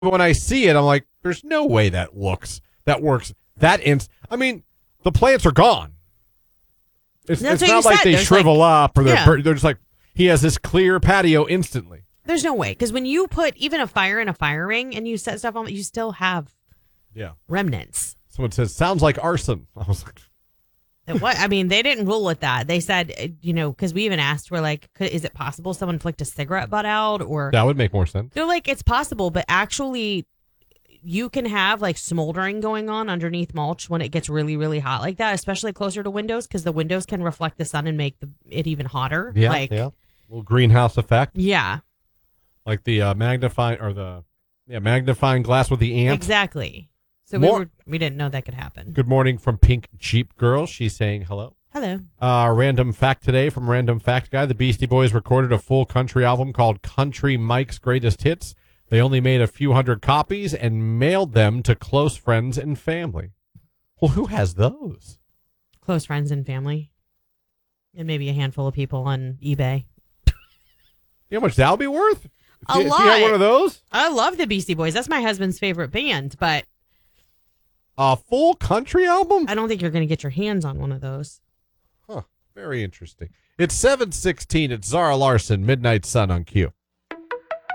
But when I see it, I'm like, there's no way that works. I mean, the plants are gone. It's not like they shrivel up or they're just like, he has this clear patio instantly. There's no way. Because when you put even a fire in a fire ring and you set stuff on, you still have remnants. Someone says, sounds like arson. I was like, what? I mean, they didn't rule with that. They said, because we even asked, we're like, is it possible someone flicked a cigarette butt out? Or that would make more sense. They're like, it's possible, but actually, you can have like smoldering going on underneath mulch when it gets really, really hot like that, especially closer to windows, because the windows can reflect the sun and make it even hotter. Yeah, little greenhouse effect. Yeah. Like the magnifying glass with the ant. Exactly. So we didn't know that could happen. Good morning from Pink Jeep Girl. She's saying hello. Hello. Random fact today from Random Fact Guy. The Beastie Boys recorded a full country album called Country Mike's Greatest Hits. They only made a few hundred copies and mailed them to close friends and family. Well, who has those? Close friends and family. And maybe a handful of people on eBay. You know how much that would be worth? A lot. If you had one of those? I love the Beastie Boys. That's my husband's favorite band, but a full country album? I don't think you're going to get your hands on one of those. Huh. Very interesting. It's 7:16. It's Zara Larson, Midnight Sun on Q.